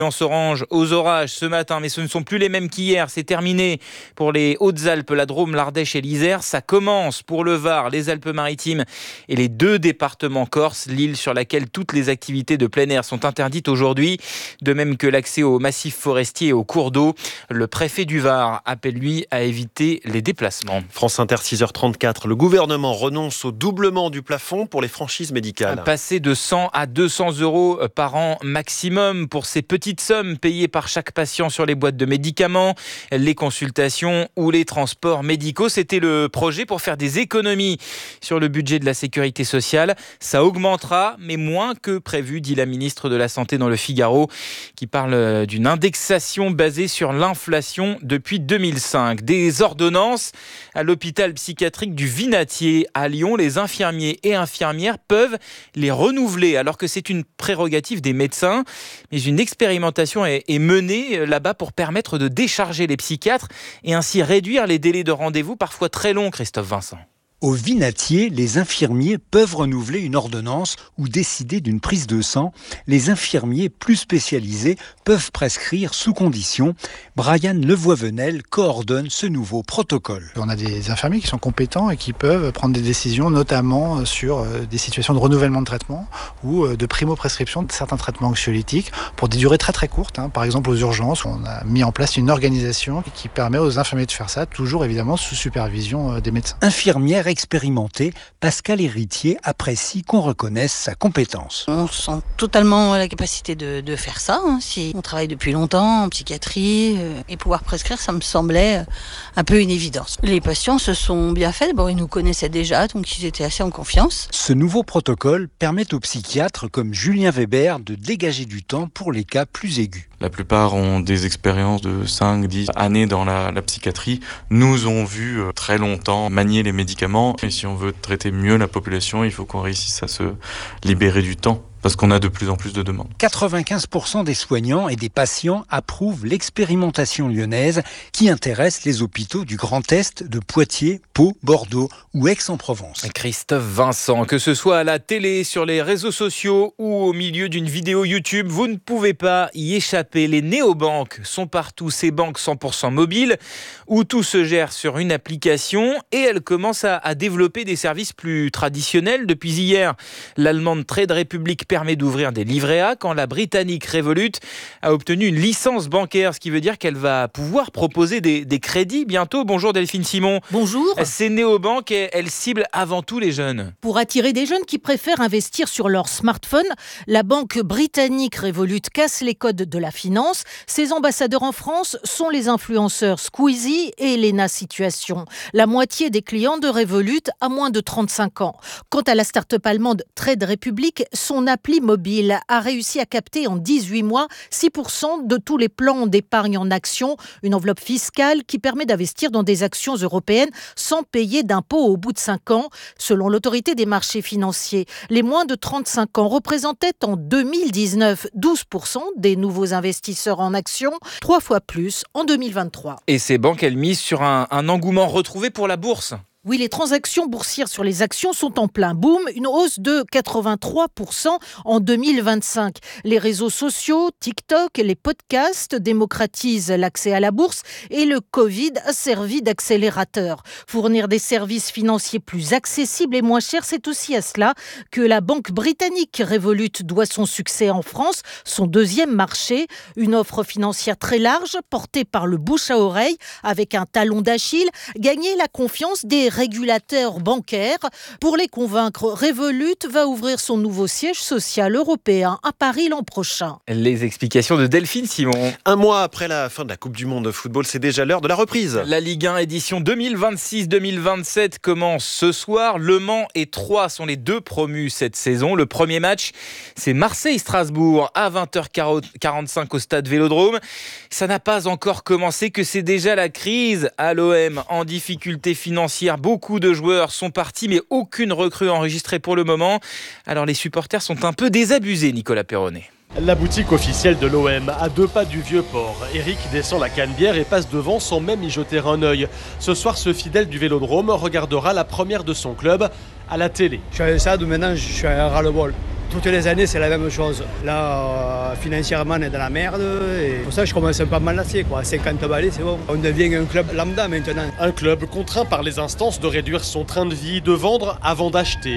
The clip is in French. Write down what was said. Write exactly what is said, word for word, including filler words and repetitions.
Lens-Orange aux orages ce matin, mais ce ne sont plus les mêmes qu'hier. C'est terminé pour les Hautes-Alpes, la Drôme, l'Ardèche et l'Isère. Ça commence pour le Var, les Alpes-Maritimes et les deux départements corses, l'île sur laquelle toutes les activités de plein air sont interdites aujourd'hui, de même que l'accès aux massifs forestiers et aux cours d'eau. Le préfet du Var appelle lui à éviter les déplacements. France Inter, six heures trente-quatre. Le gouvernement renonce au doublement du plafond pour les franchises médicales. Passer de cent à deux cents euros par an maximum pour ces petites sommes payées par chaque patient sur les boîtes de médicaments, les consultations ou les transports médicaux. C'était le projet pour faire des économies sur le budget de la sécurité sociale. Ça augmentera, mais moins que prévu, dit la ministre de la Santé dans le Figaro, qui parle d'une indexation basée sur l'inflation depuis deux mille cinq. Des ordonnances à l'hôpital psychiatrique du Vinatier à Lyon. Les infirmiers et infirmières peuvent les renouveler alors que c'est une prérogative des médecins. Mais une expérimentation est menée là-bas pour permettre de décharger les psychiatres et ainsi réduire les délais de rendez-vous parfois très longs, Christophe Vincent. Au Vinatier, les infirmiers peuvent renouveler une ordonnance ou décider d'une prise de sang. Les infirmiers plus spécialisés peuvent prescrire sous condition. Brian Levoivenel coordonne ce nouveau protocole. On a des infirmiers qui sont compétents et qui peuvent prendre des décisions, notamment sur des situations de renouvellement de traitement ou de primo-prescription de certains traitements anxiolytiques pour des durées très très courtes. Par exemple, aux urgences, on a mis en place une organisation qui permet aux infirmiers de faire ça, toujours évidemment sous supervision des médecins. Infirmière expérimenté, Pascal Héritier apprécie qu'on reconnaisse sa compétence. On sent totalement la capacité de, de faire ça. Hein. Si on travaille depuis longtemps en psychiatrie euh, et pouvoir prescrire, ça me semblait un peu une évidence. Les patients se sont bien faits. Bon, ils nous connaissaient déjà, donc ils étaient assez en confiance. Ce nouveau protocole permet aux psychiatres comme Julien Weber de dégager du temps pour les cas plus aigus. La plupart ont des expériences de cinq dix années dans la, la psychiatrie. Nous ont vu très longtemps manier les médicaments. Et si on veut traiter mieux la population, il faut qu'on réussisse à se libérer du temps. Parce qu'on a de plus en plus de demandes. quatre-vingt-quinze pour cent des soignants et des patients approuvent l'expérimentation lyonnaise qui intéresse les hôpitaux du Grand Est, de Poitiers, Pau, Bordeaux ou Aix-en-Provence. Christophe Vincent, que ce soit à la télé, sur les réseaux sociaux ou au milieu d'une vidéo YouTube, vous ne pouvez pas y échapper. Les néobanques sont partout, ces banques cent pour cent mobiles, où tout se gère sur une application et elles commencent à, à développer des services plus traditionnels. Depuis hier, l'allemande Trade Republic permet d'ouvrir des livrets A quand la britannique Revolut a obtenu une licence bancaire, ce qui veut dire qu'elle va pouvoir proposer des, des crédits bientôt. Bonjour Delphine Simon. Bonjour. Ces néobanques, elles ciblent avant tout les jeunes. Pour attirer des jeunes qui préfèrent investir sur leur smartphone, la banque britannique Revolut casse les codes de la finance. Ses ambassadeurs en France sont les influenceurs Squeezie et Lena Situation. La moitié des clients de Revolut a moins de trente-cinq ans. Quant à la start-up allemande Trade Republic, son appli mobile a réussi à capter en dix-huit mois six pour cent de tous les plans d'épargne en actions, une enveloppe fiscale qui permet d'investir dans des actions européennes sans payer d'impôts au bout de cinq ans. Selon l'autorité des marchés financiers, les moins de trente-cinq ans représentaient en deux mille dix-neuf douze pour cent des nouveaux investisseurs en actions, trois fois plus en deux mille vingt-trois. Et ces banques, elles misent sur un, un engouement retrouvé pour la bourse. Oui, les transactions boursières sur les actions sont en plein boom, une hausse de quatre-vingt-trois pour cent en deux mille vingt-cinq. Les réseaux sociaux, TikTok, les podcasts démocratisent l'accès à la bourse et le Covid a servi d'accélérateur. Fournir des services financiers plus accessibles et moins chers, c'est aussi à cela que la banque britannique Revolut doit son succès en France, son deuxième marché. Une offre financière très large, portée par le bouche à oreille, avec un talon d'Achille, gagner la confiance des régulateurs bancaires. Pour les convaincre, Revolut va ouvrir son nouveau siège social européen à Paris l'an prochain. Les explications de Delphine Simon. Un mois après la fin de la Coupe du Monde de football, c'est déjà l'heure de la reprise. La Ligue un édition deux mille vingt-six deux mille vingt-sept commence ce soir. Le Mans et Troyes sont les deux promus cette saison. Le premier match, c'est Marseille-Strasbourg à vingt heures quarante-cinq au stade Vélodrome. Ça n'a pas encore commencé que c'est déjà la crise à l'O M en difficulté financière. Beaucoup de joueurs sont partis, mais aucune recrue enregistrée pour le moment. Alors les supporters sont un peu désabusés, Nicolas Perronnet. La boutique officielle de l'O M, à deux pas du Vieux-Port. Eric descend la Canebière et passe devant sans même y jeter un œil. Ce soir, ce fidèle du Vélodrome regardera la première de son club à la télé. Je suis à ça, maintenant je suis à ras-le-bol. Toutes les années, c'est la même chose. Là, euh, financièrement, on est dans la merde. Et pour ça, je commence un peu à m'enlacer. À cinquante balais, c'est bon. On devient un club lambda maintenant. Un club contraint par les instances de réduire son train de vie, de vendre avant d'acheter.